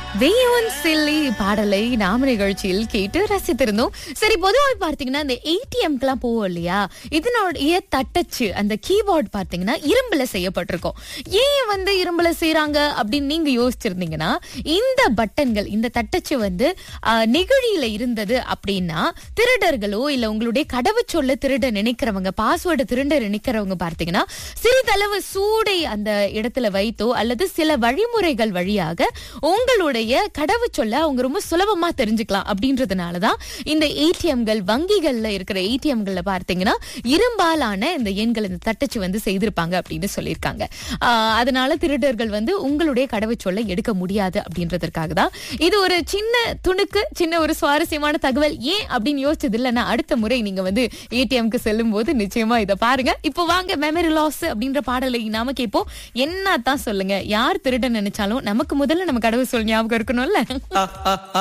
வெய்யோன் chilli பாடலை நாம நிகழ்ச்சியில் கேட்டு ரசித்திருந்தோம். சரி, பொதுவாக பார்த்தீங்கன்னா இந்த ஏடிஎம்க்குலாம் போவோம் இல்லையா, இதனுடைய தட்டச்சு அந்த கீபோர்டு பார்த்தீங்கன்னா இரும்புல செய்யப்பட்டிருக்கும். ஏன் வந்து இரும்புல செய்யறாங்க அப்படின்னு நீங்க யோசிச்சிருந்தீங்கன்னா, இந்த பட்டன்கள் இந்த தட்டச்சு வந்து நெகிழியில இருந்தது அப்படின்னா திருடர்களோ இல்ல உங்களுடைய கடவுச்சொல்ல திருட நினைக்கிறவங்க, பாஸ்வேர்டு திருட நினைக்கிறவங்க பார்த்தீங்கன்னா சிறிதளவு சூடை அந்த இடத்துல வைத்தோ அல்லது சில வழிமுறைகள் வழியாக உங்களுடைய கடவுச்சொல்ல அவங்க ரொம்ப சுலபமா தெரிஞ்சுக்கலாம். அப்படின்றதுனாலதான் இந்த ஏடிஎம்கள், வங்கிகள்ல இருக்கிற ஏடிஎம்கள்ல பார்த்தீங்கன்னா இரும்பாலான இந்த எண்கள், இந்த தட்டச்சு வந்து செய்திருப்பாங்க அப்படின்னு சொல்லியிருக்காங்க. அதனால திருடர்கள் வந்து உங்களுடைய கடவுச்சொல்லை எடுக்க முடியாது அப்படின்றதுக்காக தான் இது ஒரு சின்ன துணுக்கு, சின்ன ஒரு சுவாரஸ்யமான தகவல். ஏன் அப்படின்னு யோசிச்சது இல்லைன்னா அடுத்த முறை நீங்க வந்து ஏடிஎம்க்கு செல்லும் போது நிச்சயமா இதை பாருங்க. இப்போ வாங்க மெமரி லாஸ் அப்படின்ற பாடலை நாம கேட்போம். என்னத்தான் சொல்லுங்க, யார் திருட நினைச்சாலும் நமக்கு முதல்ல நம்ம கடவுள் சொல் ஞாபகம் இருக்கணும்ல.